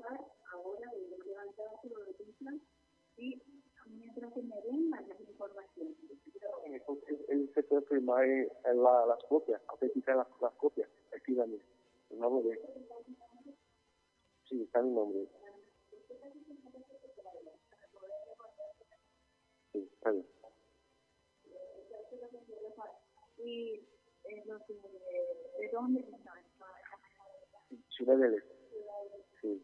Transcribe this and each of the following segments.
Él se puede firmar en las copias, autenticar las copias, efectivamente. Vamos a ver. Sí, está mi nombre. Sí, está bien. ¿Y de dónde está? Ciudad del Este. Sí.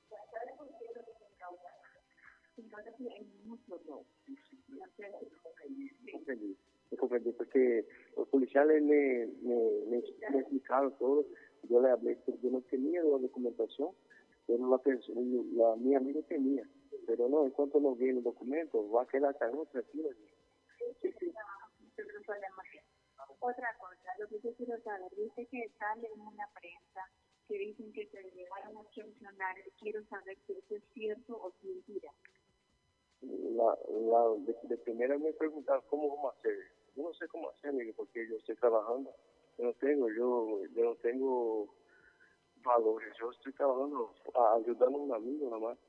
Comprendí, porque los policiales me explicaron todo. Yo le hablé que yo no tenía la documentación, pero mi amigo tenía. Pero no, en cuanto no viene el documento, va a quedar tan tranquilo. Sí, sí. Otra cosa, lo que yo quiero saber, dice que sale en una prensa que dicen que se llevaron a sancionar. Quiero saber si eso es cierto o es mentira. De primera me preguntaron cómo vamos a hacer. Yo no sé cómo hacer, porque yo estoy trabajando. Yo no tengo valores. Yo estoy trabajando, ayudando a un amigo nada más.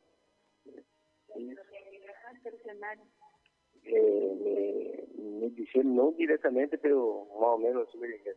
Me dijeron, no directamente, pero más o menos así me dijeron.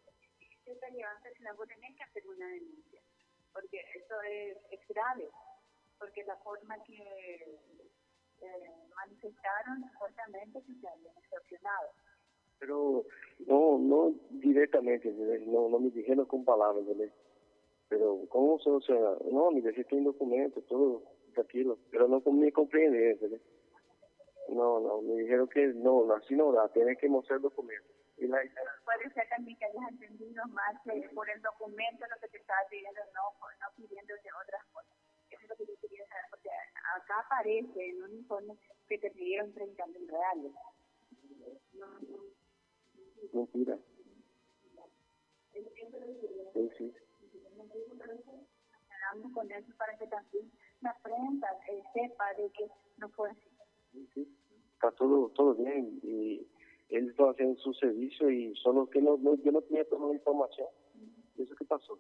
Vos tenés que hacer una denuncia, porque eso es grave, porque la forma que manifestaron supuestamente que se habían extorsionado. Pero no directamente, no me dijeron con palabras, ¿verdad? Pero ¿cómo se soluciona? No, me dijeron que hay documentos, todo tranquilo, pero no me comprende, ¿verdad? No, me dijeron que no, así no da, tiene que mostrar documentos. Puede ser también que hayas entendido más por el documento lo que te estaba pidiendo, no pidiéndote otras cosas. Eso es lo que yo quería saber, porque acá aparece en un informe que te pidieron 30.000 reales. Mentira. Sí. Hablamos con eso para que también la prensa sepa de que no fue así. Sí. Está todo bien y él está haciendo su servicio y solo que yo no tenía toda la información. ¿Eso qué pasó?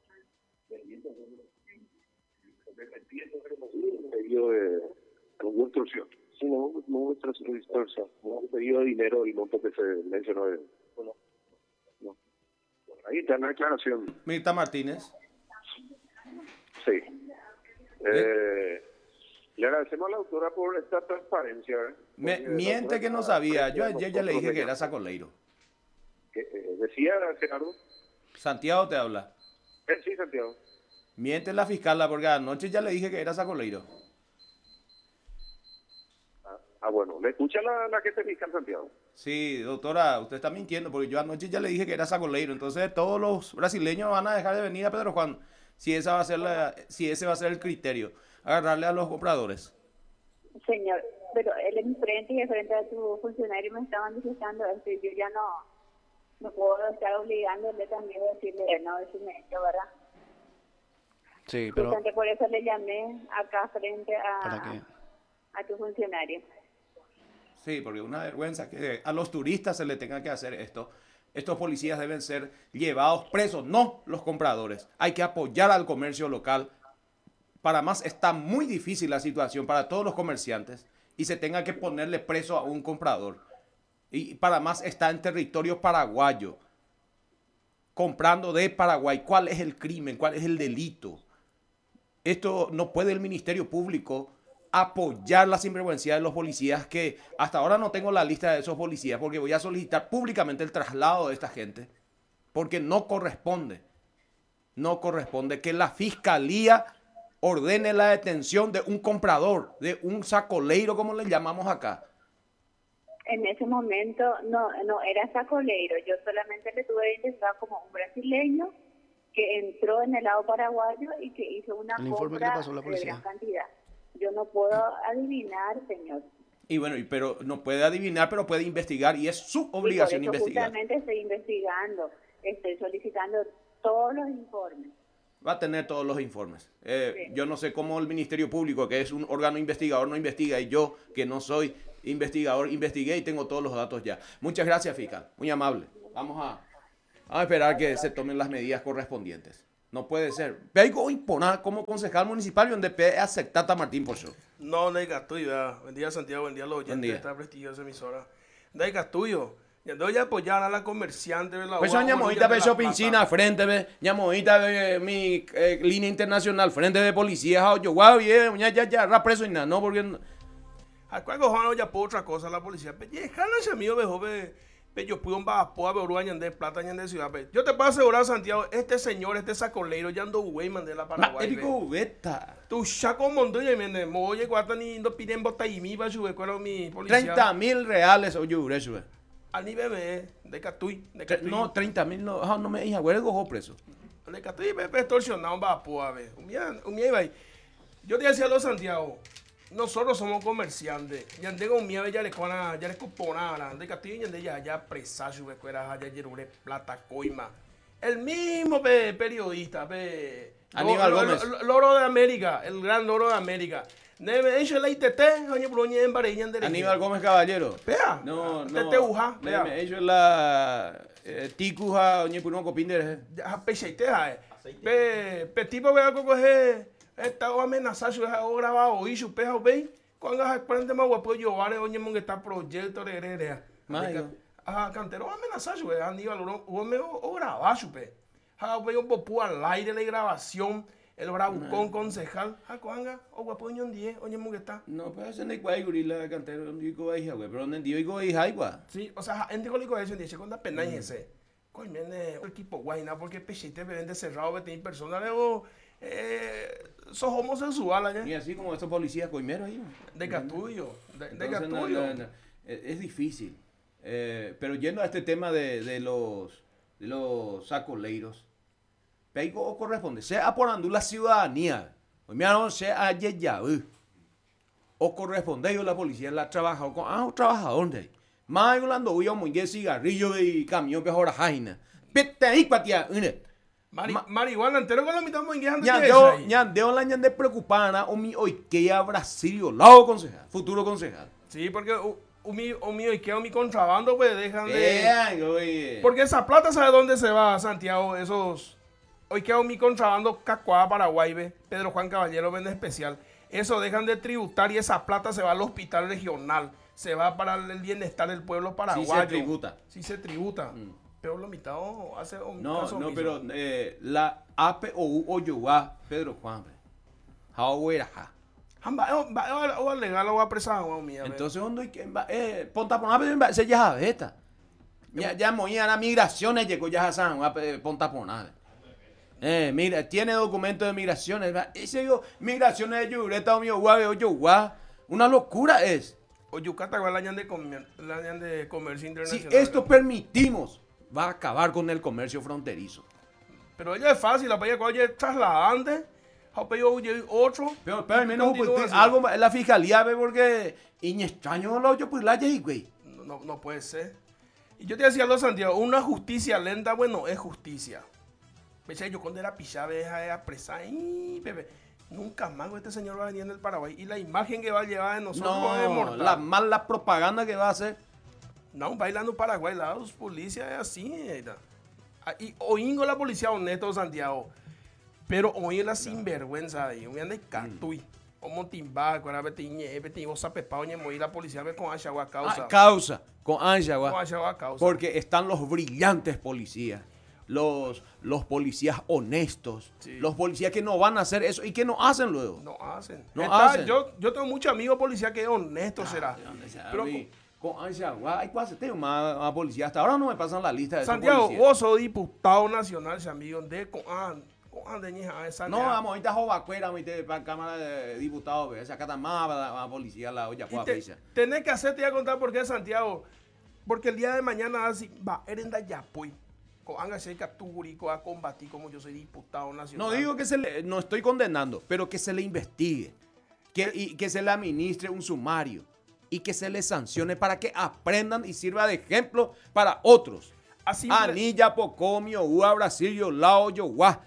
Me dio hubo extorsión. Sí, no hubo extorsión. No hubo pedido de dinero el monto que se mencionó. No. Ahí está la declaración. Mirta Martínez. Sí. Le agradecemos a la autora por esta transparencia. Miente que no sabía. Yo ayer ya le dije que era sacoleiro. Decía Gerardo. Santiago te habla. Sí, Santiago. Miente la fiscal, porque anoche ya le dije que era sacoleiro. Bueno, ¿le escucha la que te fiscal, Santiago? Sí, doctora, usted está mintiendo, porque yo anoche ya le dije que era sacoleiro. Entonces todos los brasileños van a dejar de venir a Pedro Juan, si ese va a ser el criterio, agarrarle a los compradores. Señor, pero él en frente y de frente a tu funcionario me estaban manifestando esto y yo ya no puedo estar obligándole también a decirle, no, decirme esto, ¿verdad? Sí, pero... Justamente por eso le llamé acá frente a tu funcionario. Sí, porque una vergüenza que a los turistas se le tenga que hacer esto. Estos policías deben ser llevados presos, no los compradores. Hay que apoyar al comercio local. Para más está muy difícil la situación para todos los comerciantes y se tenga que ponerle preso a un comprador. Y para más está en territorio paraguayo, comprando de Paraguay. ¿Cuál es el crimen? ¿Cuál es el delito? Esto no puede el Ministerio Público apoyar la sinvergüenza de los policías, que hasta ahora no tengo la lista de esos policías porque voy a solicitar públicamente el traslado de esta gente, porque no corresponde que la fiscalía ordene la detención de un comprador, de un sacoleiro, como le llamamos acá. En ese momento no era sacoleiro, yo solamente le tuve identificado como un brasileño que entró en el lado paraguayo y que hizo una compra de gran cantidad. Yo no puedo adivinar, señor. Y bueno, pero no puede adivinar, pero puede investigar y es su obligación investigar. Justamente estoy investigando, estoy solicitando todos los informes. Va a tener todos los informes. Sí. Yo no sé cómo el Ministerio Público, que es un órgano investigador, no investiga, y yo, que no soy investigador, investigué y tengo todos los datos ya. Muchas gracias, fiscal. Muy amable. Vamos a esperar que se tomen las medidas correspondientes. No puede ser. Peigo imponer como concejal municipal y donde pe aceptar a Martín por eso. No, no hay tuyo. Buen día, Santiago. Buen día, los oyentes de esta prestigiosa emisora. No hay tuyo. Ya doy a apoyar a la comerciante de la Pues ñamoita ve piscina frente ve, ñamoita ve mi línea internacional frente de policía, yo guau bien, ya preso y nada, no porque a cuál cojano ya por otra cosa la policía. Pe jala ese amigo vejo pe yo puedo a Uruguay de plata de ciudad. Yo te puedo asegurar, Santiago, este señor, este sacoleiro ya ando güey mandé la Paraguay. Épico beta. Tu chaco montoya y me oye cuánto ni no piden bota y mi va sube cuero mi policía. 30.000 reales oye sube. Al nivel de Catuy. No, 30.000 no me hija, güey, cojo preso. De Catuy me extorsionado va a ver. Yo te decía a los Santiago, nosotros somos comerciantes. Ya tengo un miedo, ya le cuponara. De Catuy ya presa, sube cuera, ya yerure plata coima. El mismo periodista, Aníbal Gómez. Loro de América, el gran Loro de América. Hecho la ITT, Aníbal Gómez Caballero. Pea. No. Teteuja. Hecho la Ticuja, oye, puno copinder. Pecheiteja. Tipo vea que coge esta amenazado, o grabado, y su peja, ve. Cuando has prende más guapo, yo vale, oye, que está proyecto de heredia. Ah, cantero amenazado, Aníbal, o grabado, su pe. Ah, ve un popo al aire la grabación. El bravucón concejal, cuanga, o guapoño en 10, oye, que está. No, pues ese no es guay, gorila, cantero, no digo hija, güey, pero donde digo hija, igual. Sí, o sea, gente con eso, dice, con la pena y ese. Coño, viene el equipo guay, nada, porque pechite vende cerrado, vete personas, luego, sos homosexual allá. Y así como estos policías coimeros ahí. De Catullo, de Catullo. No. Es difícil. Pero yendo a este tema de los sacoleiros, Peigo corresponde, sea aporando la ciudadanía, o mira, sea ya, o corresponde yo la policía, la trabajador, con trabajador de ahí. Más hablando, voy a un cigarrillo y camión que ahora jaina. Pete ahí, patia, marihuana entero con la mitad muy guiando. Ya deo la ñande preocupana, o mi oikea Brasilio, lado concejal, futuro concejal. Sí, porque o mi oikea o mi contrabando, pues dejan de. Porque esa plata, ¿sabe dónde se va, Santiago? Esos. Hoy quedó mi contrabando Cacuá, Paraguay, Pedro Juan Caballero vende especial. Eso dejan de tributar y esa plata se va al hospital regional. Se va para el bienestar del pueblo paraguayo. Sí se tributa. Sí se tributa. Pero lo mitad hace No, pero la APOU Oyoa, Pedro Juan, Jaueraja. O legal o apresado, entonces, ¿dónde ponta ponar se ya beta? Ya moían a migraciones, llegó ya a ponta ponar. Mira, tiene documentos de migraciones. Ese digo, migraciones de Yureta o Oyoguá. Una locura es. Oyucata va la de comercio internacional. Si esto permitimos, va a acabar con el comercio fronterizo. Pero ella es fácil, la paella cuando es trasladante, otro. Pero al menos algo la fiscalía ve porque extraño lo yo pues la güey. No puede ser. Y yo te decía a Santiago, una justicia lenta, bueno, es justicia. Yo cuando era pichada, deja apresar, bebé. Nunca más este señor va a venir en el Paraguay. Y la imagen que va a llevar de nosotros es mortal. La mala propaganda que va a hacer. No, bailando en Paraguay, los policías es así. Y oíngo la policía honesto, Santiago. Pero oí la sinvergüenza de ellos. Me anda Catuy. O Montimbaco, ahora vete vos apepao, y la policía ve con Anchagua causa. Con Anchagua. Causa. Porque están los brillantes policías. Los policías honestos, sí. Los policías que no van a hacer eso y que no hacen luego. No hacen. Yo tengo muchos amigos policías que es honesto, será. Pero con Anchagua, hay cosas, tengo más policías. Hasta ahora no me pasan la lista de Santiago, vos sos diputado nacional, amigo, de no, vamos, ahorita jovacuera, para Cámara de Diputados, esa cata más a policía, la olla, tenés que hacerte ya contar por qué, Santiago. Porque el día de mañana va, eres de Yapuy. A combatir como yo soy diputado nacional. No digo que no estoy condenando, pero que se le investigue, que se le administre un sumario y que se le sancione para que aprendan y sirva de ejemplo para otros. Anilla, Pocomio, Ua, Brasilio, Lao, Oyoguá.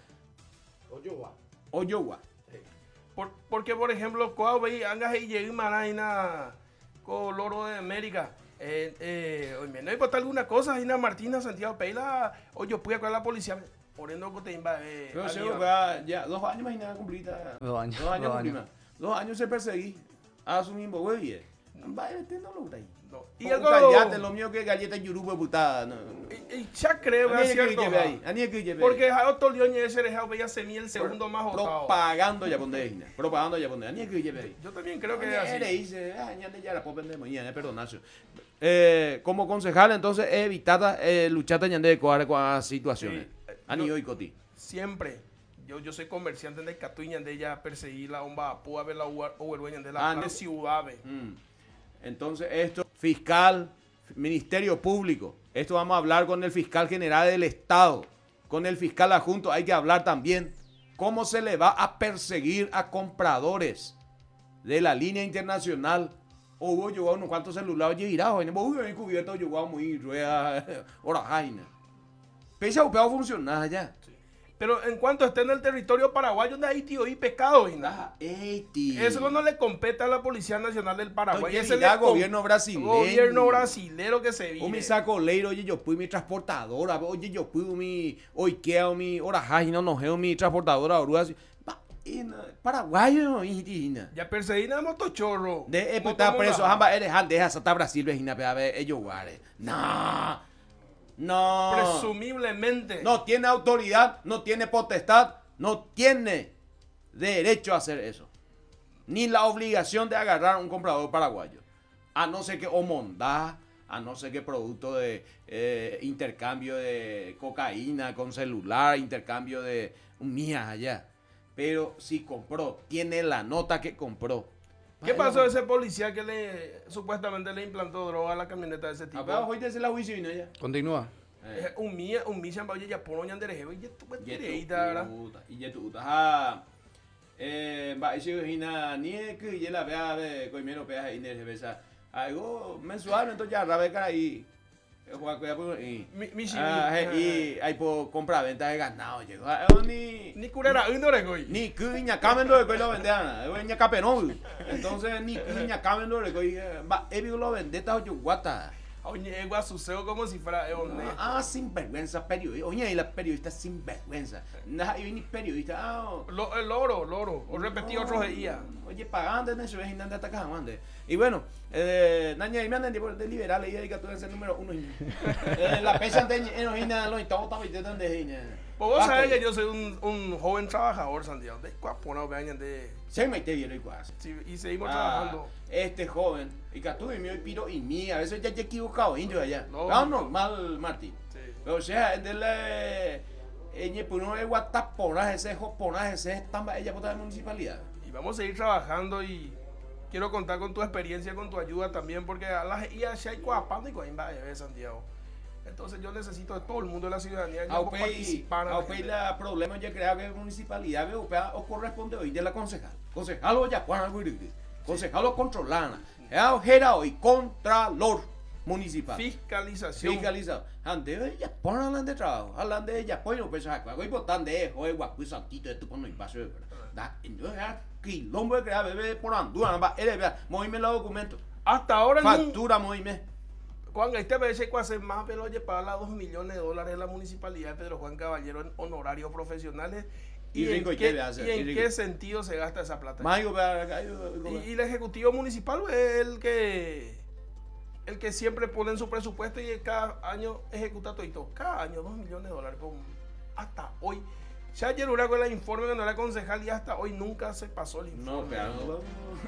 Porque, por ejemplo, cuando angas y llegué Maraina con Loro de América. No hay para alguna cosa, Ina Martina, Santiago Peila, o yo pude con la policía. Por eso que te invade. Pero sí, ya 2 años imagínate cumplida. 2 años. 2 años 2 cumplida. años. 2 años se perseguí. A su mismo güey. Va metiéndolo ahí. No. Y Y algo algo. gallate, lo mío que galleta yurubo putada. No. Y ya creo que es cierto. Porque Jairo León y ese dejado veía semilla el segundo más votado. Propagando ya pondé. Propagando ya pondé. Ani que lleve ahí. Yo también creo que es así. Dice, ya la puedo vender mañana, perdonazo. Como concejal, entonces, evitar luchar de con situaciones. Sí. Ani hoy coti. Siempre. Yo soy comerciante de Catuña, de ella perseguir la bomba, pudo haber la Uberdueña de la ciudad. Entonces, esto, fiscal, ministerio público, esto vamos a hablar con el fiscal general del Estado, con el fiscal adjunto, hay que hablar también cómo se le va a perseguir a compradores de la línea internacional. Hubo llegado unos cuantos celulares girados, hubo encubierto llegado muy rueda, hora jaina. Pese a que pueda funcionar ya. Pero en cuanto esté en el territorio paraguayo, de ahí tío y pescado. Eso no le compete a la Policía Nacional del Paraguay. Ese es el gobierno brasileño. Gobierno brasileño que se vive. O mi saco leiro, oye, yo fui mi transportadora, oye, yo fui mi oikea, mi orajaji, no nojeo, mi transportadora, oruga. Paraguayo, hijina. Ya perseguí a motochorro. De está preso, jamba, eres deja hasta Brasil, vejina, ellos guare. No. Presumiblemente. No tiene autoridad, no tiene potestad, no tiene derecho a hacer eso. Ni la obligación de agarrar a un comprador paraguayo. A no ser que homondá, a no ser que producto de intercambio de cocaína con celular, intercambio de mías allá. Pero si compró, tiene la nota que compró. ¿Qué pasó a ese policía que supuestamente le implantó droga a la camioneta de ese tipo? Continúa. Un mía oye, ya por oña derejeo y ya tú ves y ya tú va ese vecina ni que ya la vea coimero pea y nervesa algo mensual entonces ya rabe cara y y hay por compra venta de ganado llegó ni curera ni cuña camendo de lo vendeana ña capenón entonces ni cuña camendo de va evi lo vendeta o guata. Oye, igual sucedió como si fuera sinvergüenza periodista. Oye, y la periodista sinvergüenza. Nada, y ni periodista. El loro. O repetí otros de ella. Oye, pagando en eso, es inanda atacando. Y bueno, Naña, y me andan de liberal, y que tú eres el número 1. La pecha de los estados de vos sabés que yo soy un joven trabajador, Santiago. De cuapona, de. Se me te viene y seguimos trabajando. Este joven, y que tú y mi piro y mí, a veces ya he equivocado, indio allá. No, normal, Martín. Sí. Pero o sea, ella por no es guataponaje, ese joponaje, ese estamba, ella por la municipalidad. Y vamos a seguir trabajando y quiero contar con tu experiencia, con tu ayuda también, porque a las IA se hay cuapando y coimba de Santiago. Entonces yo necesito de todo el mundo de la ciudadanía participar. La problema ya creado que la municipalidad europea o corresponde hoy de la concejal. Concejal o ya Juan Albuquerque. Concejal o controlana. Gerao y contralor municipal. Fiscalización. Fiscalizado. Ante ella ponen hablan de trabajo. Hablan de ella, pues no pensaba que hoy botan de eso, hoy guapo y santito de tu con el paso de verdad. Entonces quilombo de crear bebé por andúa, movime los documentos. Hasta ahora factura, movime. Juan, este veces hace más, pero oye, paga $2 millones de la municipalidad de Pedro Juan Caballero en honorarios profesionales. ¿Y en qué sentido se gasta esa plata? Y el ejecutivo municipal es el que siempre pone en su presupuesto y cada año ejecuta todo. Cada año $2 millones. Hasta hoy. Ya ayer una con el informe que no era concejal y hasta hoy nunca se pasó el informe. No, claro.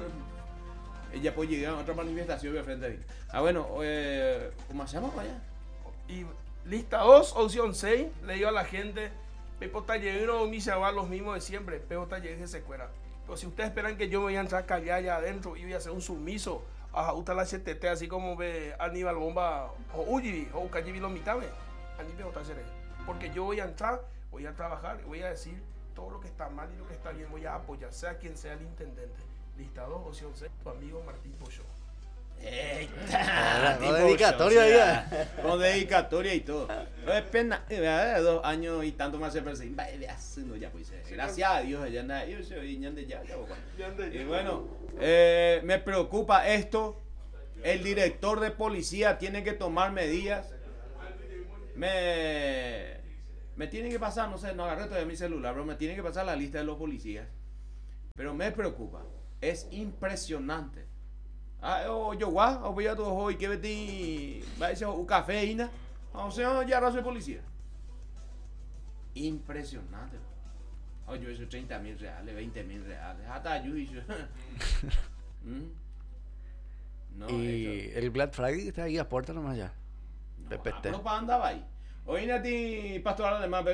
Ella puede llegar a otra manifestación de frente ahí. Bueno, ¿cómo se llama allá? Y lista 2, opción 6, le digo a la gente, Pepo Tallerino y Chaval los mismos de siempre, Pepo Tallerino se cuera. Pero si ustedes esperan que yo me voy a entrar callar allá adentro y voy a hacer un sumiso a Uta la CTT, así como ve Aníbal Bomba o Uyi o Cayibi lo mitame, porque yo voy a entrar, voy a trabajar y voy a decir todo lo que está mal y lo que está bien, voy a apoyar, sea quien sea el intendente. Lista 2, opción 6, tu amigo Martín Pollo. Con dedicatoria ya. Con dedicatoria y todo. No es pena, 2 años y tanto más se persiguen. Ya pues, gracias a Dios, ya nada. Yo soy ñande ya. Y bueno, me preocupa esto. El director de policía tiene que tomar medidas. Me tiene que pasar, no sé, no agarré todavía mi celular, pero me tiene que pasar la lista de los policías. Pero me preocupa. Es impresionante. Yo voy a tu hoy que vete va a decir un café ina. O sea, ya no soy policía. Impresionante. Yo hice 30.000 reales, 20.000 reales. Hasta yo hice. No, y el Black Friday está ahí a puerta nomás ya. No, pero para andar ahí. Hoy en ti pastoral además